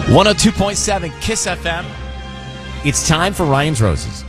102.7 Kiss FM. It's time for Ryan's Roses.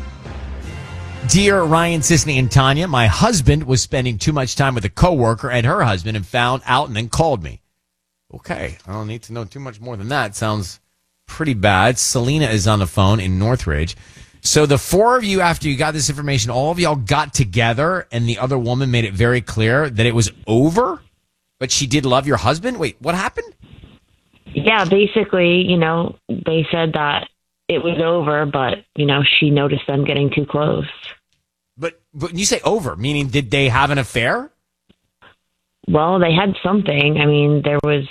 Dear Ryan, Sisney, and Tanya, my husband was spending too much time with a coworker and her husband and found out and then called me. Okay, I don't need to know too much more than that. Sounds pretty bad. Selena is on the phone in Northridge. So the four of you, after you got this information, all of y'all got together and the other woman made it very clear that it was over, but she did love your husband? Wait, what happened? Yeah, basically, they said that it was over, but, she noticed them getting too close. But you say over, meaning did they have an affair? Well, they had something. I mean, there was,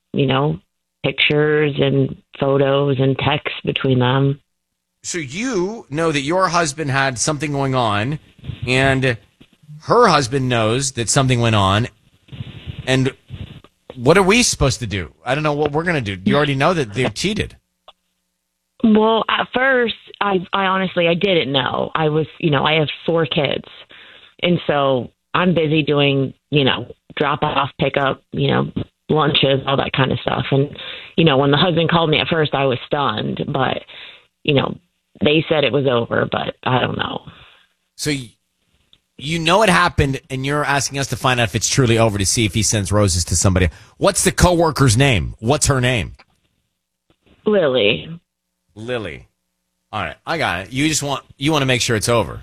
pictures and photos and texts between them. So you know that your husband had something going on, and her husband knows that something went on, and what are we supposed to do? I don't know what we're going to do. You already know that they've cheated. Well, at first, I honestly, I didn't know. I was, I have 4 kids. And so I'm busy doing, drop off, pick up, lunches, all that kind of stuff. And, when the husband called me at first, I was stunned. But, they said it was over, but I don't know. So you know it happened, and you're asking us to find out if it's truly over to see if he sends roses to somebody. What's the coworker's name? What's her name? Lily. All right, I got it. You want to make sure it's over.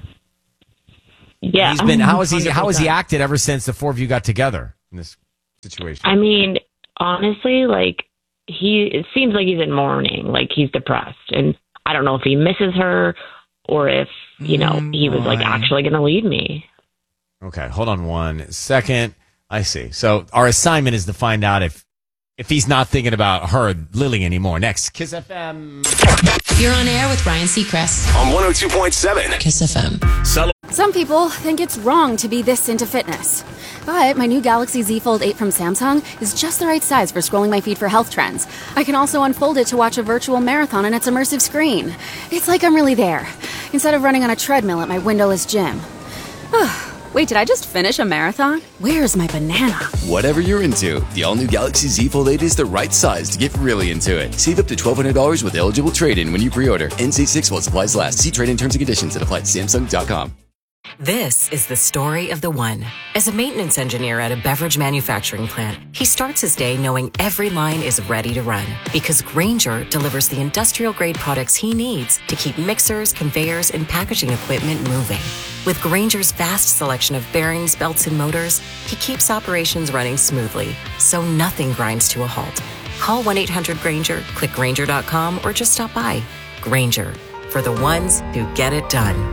Yeah. How has he acted ever since the four of you got together in this situation? I mean, honestly, it seems like he's in mourning, like he's depressed, and I don't know if he misses her or if, he was actually going to leave me. Okay, hold on 1 second. I see. So our assignment is to find out if he's not thinking about her, Lily, anymore. Next, Kiss FM. You're on air with Ryan Seacrest on 102.7 Kiss FM. Some people think it's wrong to be this into fitness. But my new Galaxy Z Fold 8 from Samsung is just the right size for scrolling my feed for health trends. I can also unfold it to watch a virtual marathon on its immersive screen. It's like I'm really there, instead of running on a treadmill at my windowless gym. Wait, did I just finish a marathon? Where's my banana? Whatever you're into, the all-new Galaxy Z Fold 8 is the right size to get really into it. Save up to $1,200 with eligible trade-in when you pre-order. NC6 while supplies last. See trade-in terms and conditions that apply at Samsung.com. This is the story of the one. As a maintenance engineer at a beverage manufacturing plant, he starts his day knowing every line is ready to run because Grainger delivers the industrial-grade products he needs to keep mixers, conveyors, and packaging equipment moving. With Grainger's vast selection of bearings, belts, and motors, he keeps operations running smoothly, so nothing grinds to a halt. Call 1-800-GRAINGER, click Grainger.com, or just stop by. Grainger, for the ones who get it done.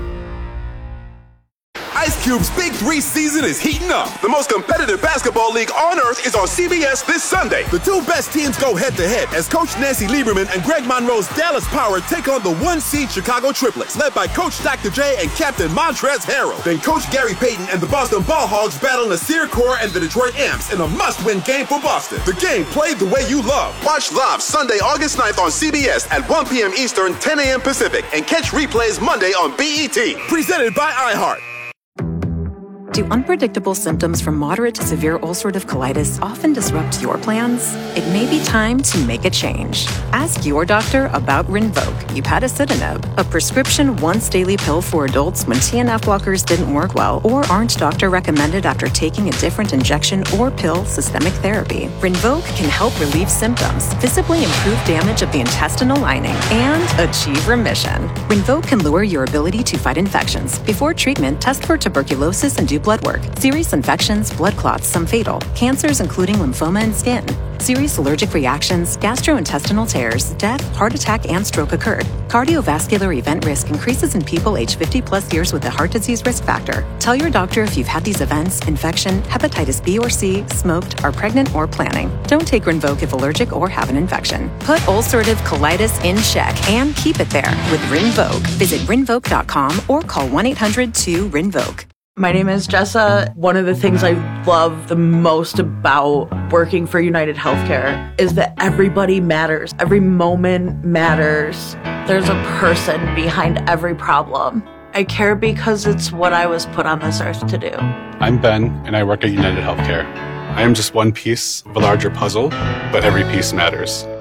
Ice Cube's Big 3 season is heating up. The most competitive basketball league on earth is on CBS this Sunday. The 2 best teams go head-to-head as Coach Nancy Lieberman and Greg Monroe's Dallas Power take on the 1-seed Chicago Triplets, led by Coach Dr. J and Captain Montrezl Harrell. Then Coach Gary Payton and the Boston Ball Hogs battle Nasir Kaur and the Detroit Amps in a must-win game for Boston. The game played the way you love. Watch live Sunday, August 9th on CBS at 1 p.m. Eastern, 10 a.m. Pacific, and catch replays Monday on BET. Presented by iHeart. Do unpredictable symptoms from moderate to severe ulcerative colitis often disrupt your plans? It may be time to make a change. Ask your doctor about Rinvoq, upadacitinib, a prescription once-daily pill for adults when TNF blockers didn't work well or aren't doctor-recommended after taking a different injection or pill systemic therapy. Rinvoq can help relieve symptoms, visibly improve damage of the intestinal lining, and achieve remission. Rinvoq can lower your ability to fight infections. Before treatment, test for tuberculosis and do blood work. Serious infections, blood clots, some fatal. Cancers including lymphoma and skin. Serious allergic reactions, gastrointestinal tears, death, heart attack, and stroke occurred. Cardiovascular event risk increases in people aged 50 plus years with a heart disease risk factor. Tell your doctor if you've had these events, infection, hepatitis B or C, smoked, are pregnant, or planning. Don't take Rinvoq if allergic or have an infection. Put ulcerative colitis in check and keep it there with Rinvoq. Visit Rinvoq.com or call 1-800-2-RINVOQ. My name is Jessa. One of the things I love the most about working for United Healthcare is that everybody matters. Every moment matters. There's a person behind every problem. I care because it's what I was put on this earth to do. I'm Ben, and I work at United Healthcare. I am just one piece of a larger puzzle, but every piece matters.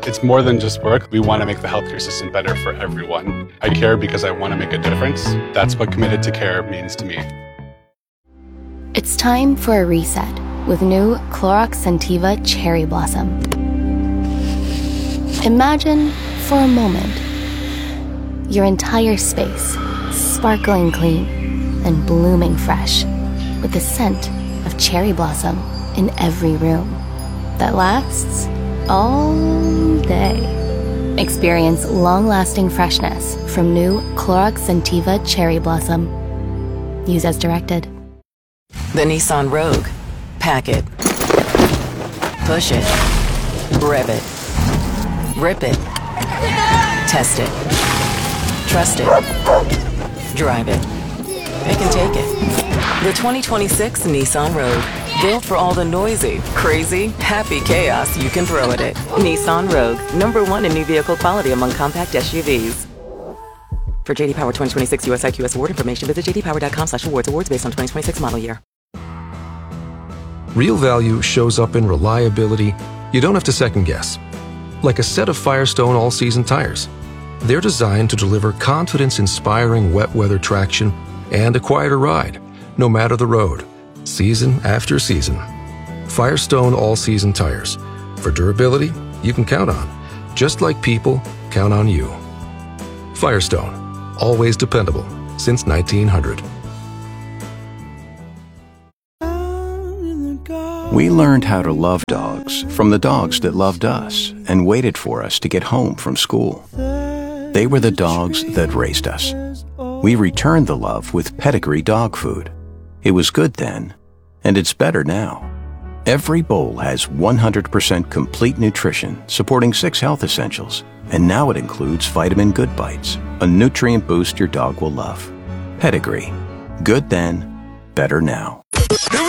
It's more than just work. We want to make the healthcare system better for everyone. I care because I want to make a difference. That's what committed to care means to me. It's time for a reset with new Clorox Scentiva Cherry Blossom. Imagine, for a moment, your entire space sparkling clean and blooming fresh with the scent of cherry blossom in every room that lasts all day. Experience long-lasting freshness from new Clorox Scentiva Cherry Blossom. Use as directed. The Nissan Rogue. Pack it. Push it. Rev it. Rip it. Test it. Trust it. Drive it. Pick and take it. The 2026 Nissan Rogue. Built for all the noisy, crazy, happy chaos you can throw at it. Nissan Rogue. #1 in new vehicle quality among compact SUVs. For JD Power 2026 US IQS award information, visit jdpower.com/awards. Awards based on 2026 model year. Real value shows up in reliability you don't have to second guess. Like a set of Firestone all-season tires. They're designed to deliver confidence-inspiring wet weather traction and a quieter ride, no matter the road, season after season. Firestone all-season tires. For durability you can count on, just like people count on you. Firestone, always dependable since 1900. We learned how to love dogs from the dogs that loved us and waited for us to get home from school. They were the dogs that raised us. We returned the love with Pedigree dog food. It was good then, and it's better now. Every bowl has 100% complete nutrition, supporting 6 health essentials. And now it includes Vitamin Good Bites, a nutrient boost your dog will love. Pedigree. Good then, better now.